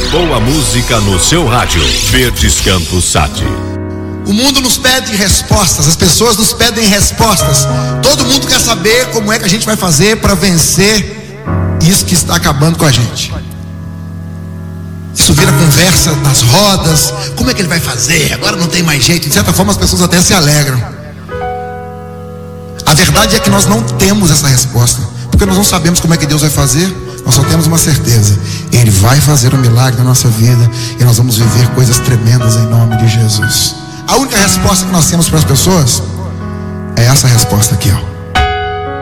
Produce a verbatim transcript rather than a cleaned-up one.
Boa música no seu rádio. Verdes Campos Sat. O mundo nos pede respostas, as pessoas nos pedem respostas. Todo mundo quer saber como é que a gente vai fazer para vencer isso que está acabando com a gente. Isso vira conversa nas rodas. Como é que ele vai fazer? Agora não tem mais jeito. De certa forma as pessoas até se alegram. A verdade é que nós não temos essa resposta, porque nós não sabemos como é que Deus vai fazer. Nós só temos uma certeza: Ele vai fazer um milagre na nossa vida e nós vamos viver coisas tremendas em nome de Jesus. A única resposta que nós temos para as pessoas é essa resposta aqui, ó.